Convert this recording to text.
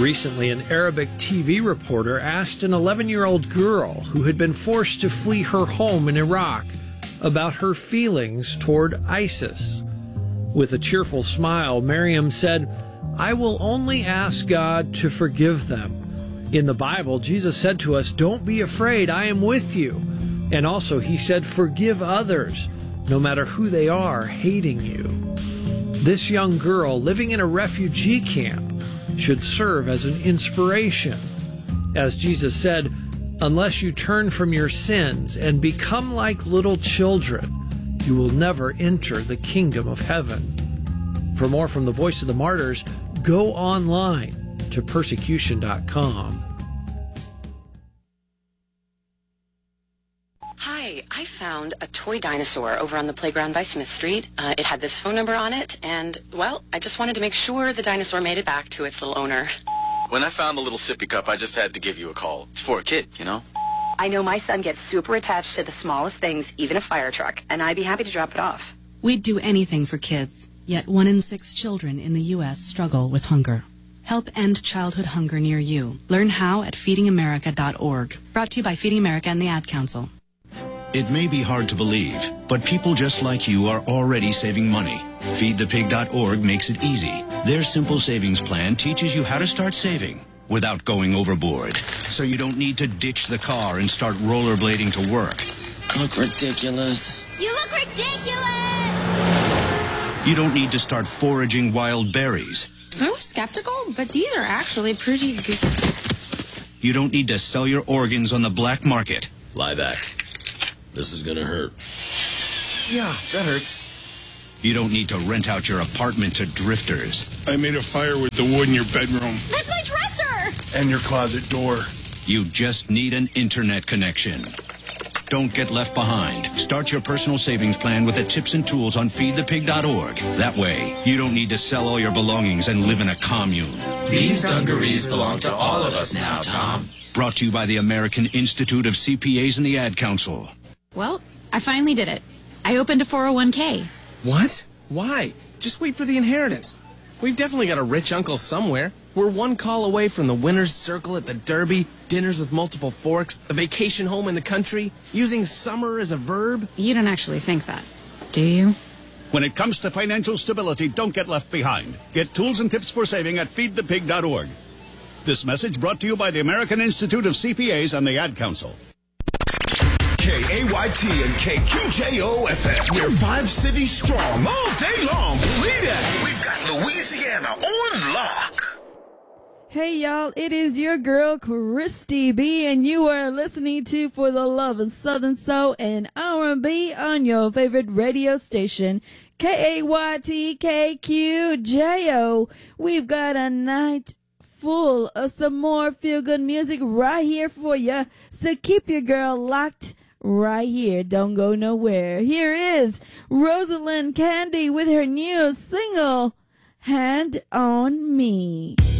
Recently, an Arabic TV reporter asked an 11-year-old girl who had been forced to flee her home in Iraq about her feelings toward ISIS. With a cheerful smile, Miriam said, "I will only ask God to forgive them." In the Bible, Jesus said to us, "Don't be afraid, I am with you." And also, he said, "Forgive others, no matter who they are, hating you." This young girl living in a refugee camp should serve as an inspiration. As Jesus said, "Unless you turn from your sins and become like little children, you will never enter the kingdom of heaven." For more from the Voice of the Martyrs, go online to persecution.com. Hi, I found a toy dinosaur over on the playground by Smith Street. It had this phone number on it, and, well, I just wanted to make sure the dinosaur made it back to its little owner. When I found the little sippy cup, I just had to give you a call. It's for a kid, you know? I know my son gets super attached to the smallest things, even a fire truck, and I'd be happy to drop it off. We'd do anything for kids, yet 1 in 6 children in the U.S. struggle with hunger. Help end childhood hunger near you. Learn how at feedingamerica.org. Brought to you by Feeding America and the Ad Council. It may be hard to believe, but people just like you are already saving money. FeedThePig.org makes it easy. Their simple savings plan teaches you how to start saving without going overboard. So you don't need to ditch the car and start rollerblading to work. Look ridiculous. You look ridiculous! You don't need to start foraging wild berries. I was skeptical, but these are actually pretty good. You don't need to sell your organs on the black market. Lie back. This is gonna hurt. Yeah, that hurts. You don't need to rent out your apartment to drifters. I made a fire with the wood in your bedroom. That's my dresser! And your closet door. You just need an internet connection. Don't get left behind. Start your personal savings plan with the tips and tools on feedthepig.org. That way, you don't need to sell all your belongings and live in a commune. These dungarees belong to all of us now, Tom. Brought to you by the American Institute of CPAs and the Ad Council. Well, I finally did it. I opened a 401k. What? Why? Just wait for the inheritance. We've definitely got a rich uncle somewhere. We're one call away from the winner's circle at the Derby, dinners with multiple forks, a vacation home in the country, using summer as a verb. You don't actually think that, do you? When it comes to financial stability, don't get left behind. Get tools and tips for saving at feedthepig.org. This message brought to you by the American Institute of CPAs and the Ad Council. KAYT and KQJO-FM. We're 5 cities strong all day long. Believe that. We've got Louisiana on lock. Hey, y'all, it is your girl, Christy B, and you are listening to For the Love of Southern Soul and R&B on your favorite radio station, KAYT KQJO. We've got a night full of some more feel-good music right here for you, so keep your girl locked right here. Don't go nowhere. Here is Rosalind Candy with her new single, Hand on Me.